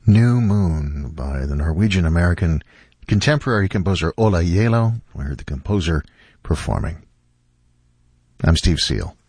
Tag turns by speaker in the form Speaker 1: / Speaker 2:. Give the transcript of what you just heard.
Speaker 1: New Moon by the Norwegian-American contemporary composer Ola Gjeilo. I heard the composer performing. I'm Steve Seal.